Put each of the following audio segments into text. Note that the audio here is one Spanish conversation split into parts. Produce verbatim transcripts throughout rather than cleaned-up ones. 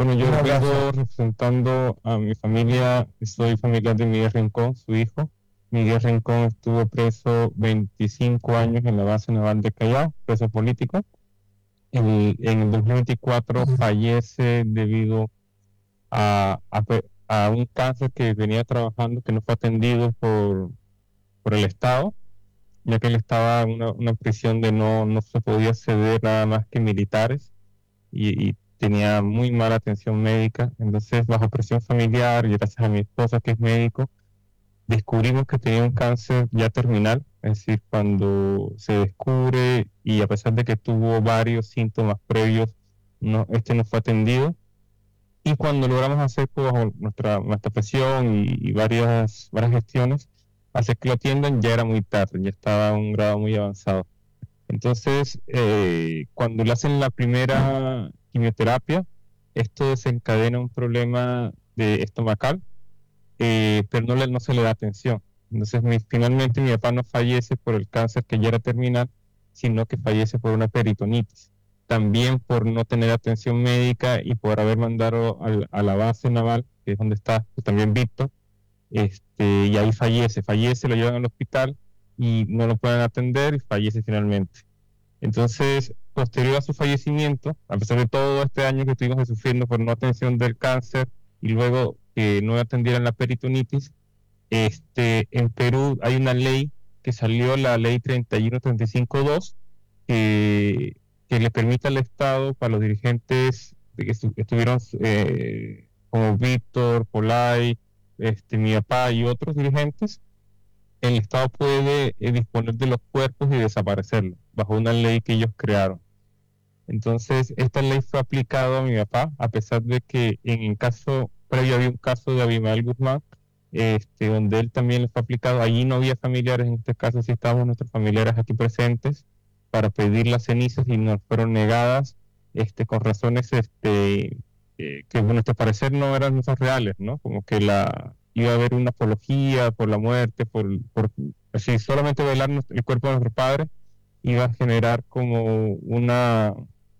Bueno, yo Un abrazo. vengo representando a mi familia, soy familiar de Miguel Rincón, su hijo. Miguel Rincón estuvo preso veinticinco años en la base naval de Callao, preso político. En, en el dos mil veinticuatro fallece debido a, a pe- a un cáncer que venía trabajando, que no fue atendido por, por el Estado, ya que él estaba en una, una prisión de no, no se podía acceder nada más que militares y, y tenía muy mala atención médica. Entonces, bajo presión familiar y gracias a mi esposa que es médico, descubrimos que tenía un cáncer ya terminal. Es decir, cuando se descubre y a pesar de que tuvo varios síntomas previos, no, este no fue atendido. Y cuando logramos hacer pues, bajo nuestra, nuestra presión y, y varias, varias gestiones, hacer que lo atiendan, ya era muy tarde, ya estaba a un grado muy avanzado. Entonces, eh, cuando le hacen la primera quimioterapia, esto desencadena un problema de estomacal, eh, pero no, le, no se le da atención. Entonces, mi- finalmente mi papá no fallece por el cáncer que ya era terminal, sino que fallece por una peritonitis. También por no tener atención médica y por haber mandado al- a la base naval, que es donde está pues, también Víctor, este, y ahí fallece, fallece, lo llevan al hospital y no lo pueden atender y fallece finalmente. Entonces, posterior a su fallecimiento, a pesar de todo este año que estuvimos sufriendo por no atención del cáncer y luego que no atendieran la peritonitis, este, en Perú hay una ley que salió, la ley treinta y uno treinta y cinco dos, que, que le permite al Estado, para los dirigentes que estu- estuvieron eh, como Víctor, Polay, este, mi papá y otros dirigentes, el Estado puede eh, disponer de los cuerpos y desaparecerlos, bajo una ley que ellos crearon. Entonces, esta ley fue aplicada a mi papá, a pesar de que en el caso previo había un caso de Abimael Guzmán, este, donde él también le fue aplicado. Allí no había familiares, en este caso sí estábamos nuestros familiares aquí presentes para pedir las cenizas y nos fueron negadas, este, con razones este, eh, que, bueno, a este parecer no eran esas reales, ¿no? Como que la, iba a haber una apología por la muerte, por, por así, solamente velar nuestro- el cuerpo de nuestro padre iba a generar como una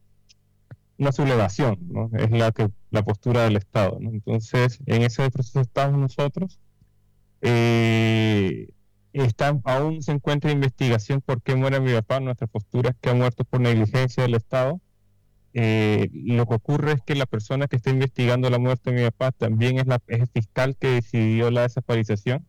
una sublevación, ¿no? Es la que la postura del Estado, ¿no? Entonces, en ese proceso estamos nosotros. Eh, está, aún se encuentra en investigación por qué muere mi papá. Nuestra postura es que ha muerto por negligencia del Estado. Eh, lo que ocurre es que la persona que está investigando la muerte de mi papá también es, la, es el fiscal que decidió la desaparición.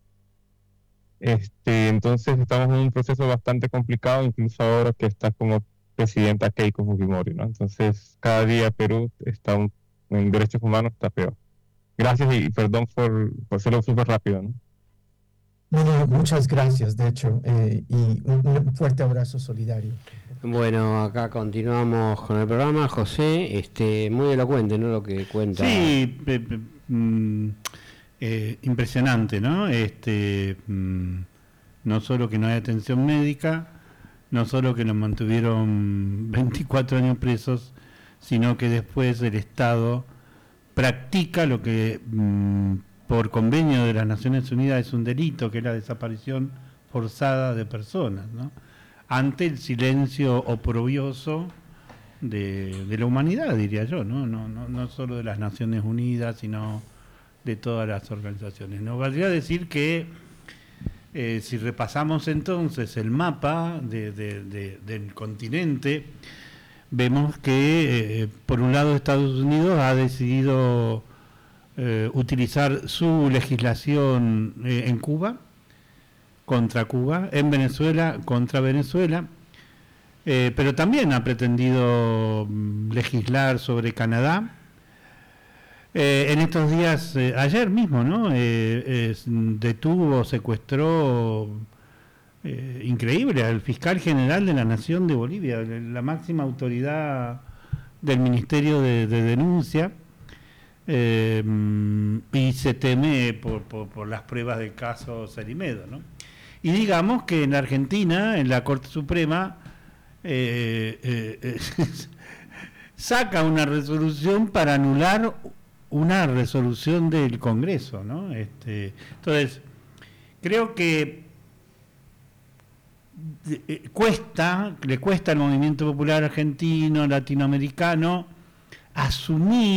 Este, entonces estamos en un proceso bastante complicado, incluso ahora que está como presidenta Keiko Fujimori, ¿no? Entonces, cada día Perú está un, en derechos humanos está peor. Gracias y, y perdón por, por hacerlo súper rápido, ¿no? No, no, muchas gracias, de hecho, eh, y un, un fuerte abrazo solidario. Bueno, acá continuamos con el programa. José, este, muy elocuente, ¿no? Lo que cuenta. Sí, pe- pe- mm, eh, impresionante, ¿no? Este, mm, no solo que no hay atención médica, no solo que los mantuvieron veinticuatro años presos, sino que después el Estado practica lo que mm, por convenio de las Naciones Unidas es un delito, que es la desaparición forzada de personas, ¿no? Ante el silencio oprobioso de, de la humanidad, diría yo, ¿no? No, no, no solo de las Naciones Unidas, sino de todas las organizaciones. Nos valdría decir que eh, si repasamos entonces el mapa de, de, de, del continente, vemos que eh, por un lado Estados Unidos ha decidido eh, utilizar su legislación eh, en Cuba, contra Cuba, en Venezuela, contra Venezuela, eh, pero también ha pretendido mm, legislar sobre Canadá. Eh, en estos días, eh, ayer mismo, ¿no? Eh, es, detuvo, secuestró, eh, increíble, al fiscal general de la Nación de Bolivia, la máxima autoridad del Ministerio de, de Denuncia, eh, y se teme por, por, por las pruebas del caso Cerimedo, ¿no? Y digamos que en Argentina, en la Corte Suprema, eh, eh, eh, saca una resolución para anular una resolución del Congreso, ¿no? Este, entonces, creo que eh, cuesta, le cuesta al movimiento popular argentino, latinoamericano, asumir